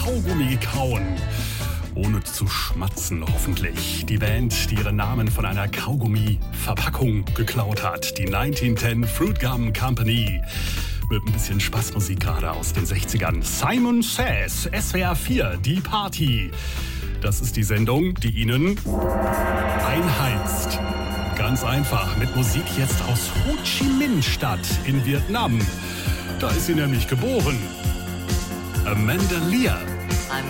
Kaugummi kauen. Ohne zu schmatzen, hoffentlich. Die Band, die ihren Namen von einer Kaugummi-Verpackung geklaut hat. Die 1910 Fruit Gum Company. Mit ein bisschen Spaßmusik gerade aus den 60ern. Simon Says, SWR 4, die Party. Das ist die Sendung, die Ihnen einheizt. Ganz einfach, mit Musik jetzt aus Ho Chi Minh-Stadt in Vietnam. Da ist sie nämlich geboren. Amanda Lear.